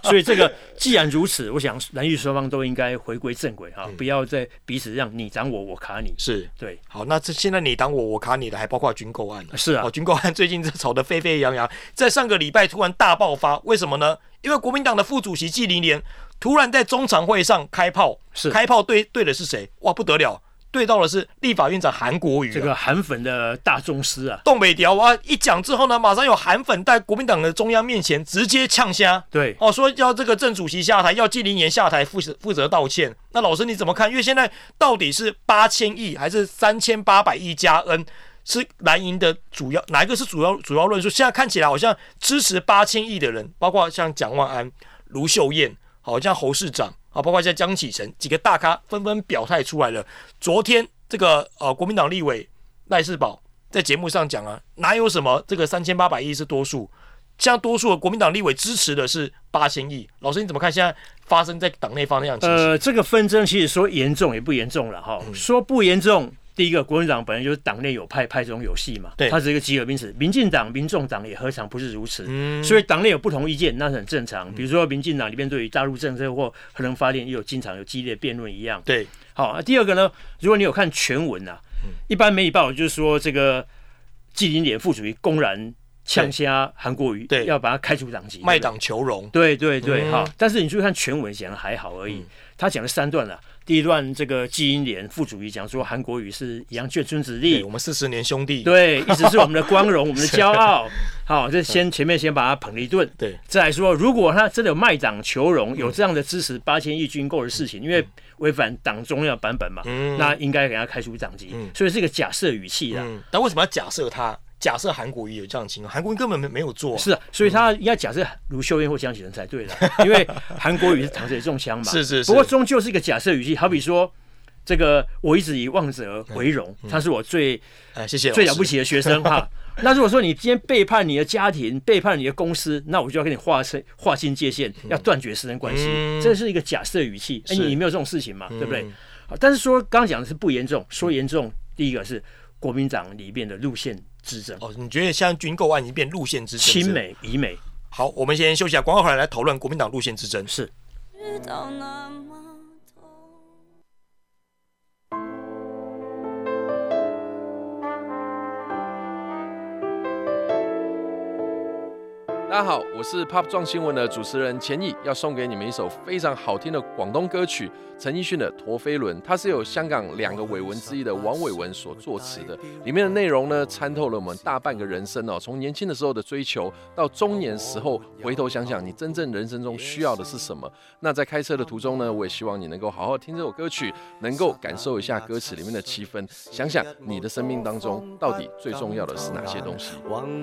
所以这个既然如此，我想蓝绿双方都应该回归正轨哈，不要再彼此让你挡我，我卡你。 是， 对。 好，那现在你挡我，我卡你的，还包括军购案。 是啊， 军购案最近吵得沸沸扬扬，在上个礼拜突然大爆发，为什么呢？因为国民党的副主席纪凌莲突然在中常会上开炮，开炮对的是谁？哇，不得了！对到的是立法院长韩国瑜， 这个韩粉的大宗师啊， 东北调啊！一讲之后呢，马上有韩粉在国民党的中央面前直接呛虾， 对， 说要这个郑主席下台，要纪凌莲下台负责道歉。那老师你怎么看？因为现在到底是8000亿还是3800亿加 N？是蓝营的哪一个是主要论述？现在看起来好像支持8000亿的人，包括像蒋万安、卢秀燕，好像侯市长。包括像江启臣几个大咖纷纷表态出来了。昨天这个国民党立委赖士葆在节目上讲啊，哪有什么这个3800亿是多数？像多数的国民党立委支持的是8000亿。老师你怎么看现在发生在党内方那样情形？ 这个纷争其实说严重也不严重了哈，说不严重。第一个，国民党本来就是党内有派，派中有系嘛，它是一个集合名词。民进党、民众党也何尝不是如此？所以党内有不同意见，那是很正常。比如说，民进党里面对于大陆政策或核能发电也经常有激烈辩论一样。 对， 好，第二个呢，如果你有看全文啊，一般媒体报道就是说，这个纪凌莲副主席公然呛虾韩国瑜，要把他开除党籍， 卖党求荣。 对，哈。但是你注意看全文，讲的还好而已。他讲了3段了。第一段，这个纪凌莲副主席讲说韩国瑜是一样眷村子弟， 我们40年兄弟， 对，一直是我们的光荣，我们的骄傲。好，这前面先把他捧了一顿， 对， 再来说，如果他真的有卖党求荣，有这样的支持8000亿军购的事情，因为违反党中央版本嘛，那应该给他开除党籍，所以是一个假设语气啦。 但为什么要假设他？假设韩国瑜有这样的情况，韩国瑜根本没有做。 是啊，所以他应该假设卢秀燕或江启臣才对的，因为韩国瑜是淌水中枪嘛。 是。 不过终究是一个假设语气，好比说，这个我一直以望者为荣，他是我最了不起的学生哈。那如果说你今天背叛你的家庭，背叛你的公司，那我就要跟你划清界限，要断绝私人关系。这是一个假设语气，你没有这种事情嘛，对不对？但是说刚刚讲的是不严重，说严重，第一个是国民党里面的路线之争。 你觉得像军购案已经变路线之争？ 亲美、以美。 好，我们先休息一下，广告回来讨论国民党路线之争。 是。 大家好，我是 Pop 撞新闻的主持人钱毅，要送给你们一首非常好听的广东歌曲，陈奕迅的《陀飞轮》，它是由香港2个伟文之一的王伟文所作词的。里面的内容呢，参透了我们大半个人生哦，从年轻的时候的追求，到中年时候回头想想，你真正人生中需要的是什么。那在开车的途中呢，我也希望你能够好好听这首歌曲，能够感受一下歌词里面的气氛，想想你的生命当中到底最重要的是哪些东西。